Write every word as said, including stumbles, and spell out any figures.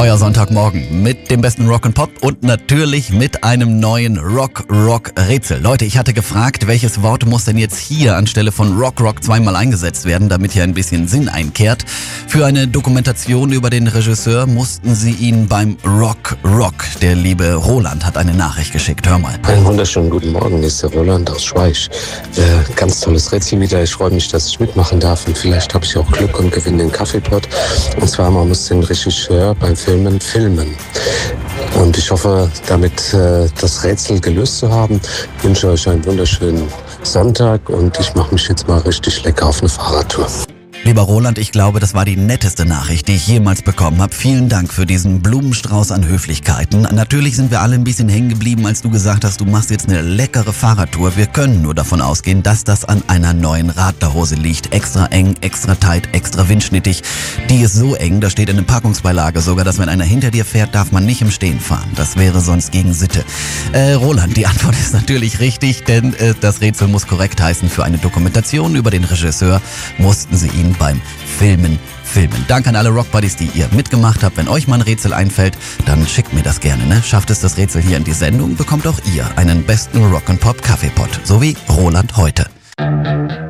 Euer Sonntagmorgen mit dem besten Rock and Pop und natürlich mit einem neuen Rock-Rock-Rätsel. Leute, ich hatte gefragt, welches Wort muss denn jetzt hier anstelle von Rock-Rock zweimal eingesetzt werden, damit hier ein bisschen Sinn einkehrt. Für eine Dokumentation über den Regisseur mussten sie ihn beim Rock-Rock. Der liebe Roland hat eine Nachricht geschickt. Hör mal. Einen wunderschönen guten Morgen, hier ist der Roland aus Schweich. Äh, ganz tolles Rätsel wieder. Ich freue mich, dass ich mitmachen darf und vielleicht habe ich auch Glück und gewinne den Kaffeepot. Und zwar, man muss den Regisseur beim Filmen filmen. Und ich hoffe, damit äh, das Rätsel gelöst zu haben, wünsche euch einen wunderschönen Sonntag und ich mache mich jetzt mal richtig lecker auf eine Fahrradtour. Lieber Roland, ich glaube, das war die netteste Nachricht, die ich jemals bekommen habe. Vielen Dank für diesen Blumenstrauß an Höflichkeiten. Natürlich sind wir alle ein bisschen hängen geblieben, als du gesagt hast, du machst jetzt eine leckere Fahrradtour. Wir können nur davon ausgehen, dass das an einer neuen Radlerhose liegt. Extra eng, extra tight, extra windschnittig. Die ist so eng, da steht in der Packungsbeilage sogar, dass wenn einer hinter dir fährt, darf man nicht im Stehen fahren. Das wäre sonst gegen Sitte. Äh, Roland, die Antwort ist natürlich richtig, denn äh, das Rätsel muss korrekt heißen. Für eine Dokumentation über den Regisseur mussten sie ihn beim Filmen filmen. Danke an alle Rockbuddies, die ihr mitgemacht habt. Wenn euch mal ein Rätsel einfällt, dann schickt mir das gerne, ne? Schafft es das Rätsel hier in die Sendung, bekommt auch ihr einen besten Rock'n'Pop Kaffeepot. So wie Roland heute.